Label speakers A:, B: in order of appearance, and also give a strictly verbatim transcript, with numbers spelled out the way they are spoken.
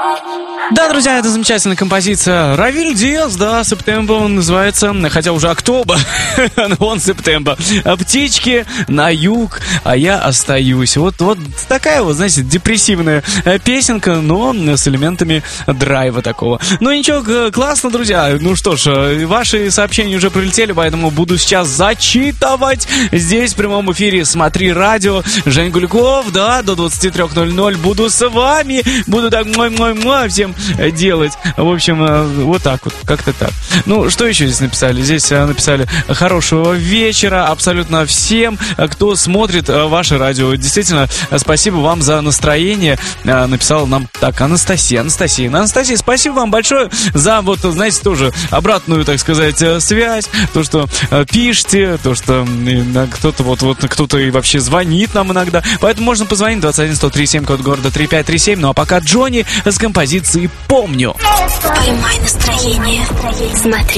A: Да, друзья, это замечательная композиция Равиль Диас, да, Септембр он называется, хотя уже Октобер, но он Септембр. Птички на юг, а я остаюсь. Вот, вот такая вот, знаете, депрессивная песенка, но с элементами драйва такого. Ну ничего, классно, друзья. Ну что ж, ваши сообщения уже прилетели, поэтому буду сейчас зачитывать здесь в прямом эфире «Смотри радио». Жень Гульков, да, до двадцати трёх ноль-ноль буду с вами, буду так мой-мой-мой всем делать. В общем, вот так вот, как-то так. Ну, что еще здесь написали? Здесь написали хорошего вечера абсолютно всем, кто смотрит ваше радио. Действительно, спасибо вам за настроение. Написала нам так Анастасия. Анастасия, Анастасия, спасибо вам большое за, вот, знаете, тоже обратную, так сказать, связь. То, что пишете, то, что кто-то вот, вот кто-то и вообще звонит нам иногда. Поэтому можно позвонить двадцать один сто три семь, код города три пять три семь. Ну а пока Джонни с композицией «Помню».
B: Поймай настроение. Смотри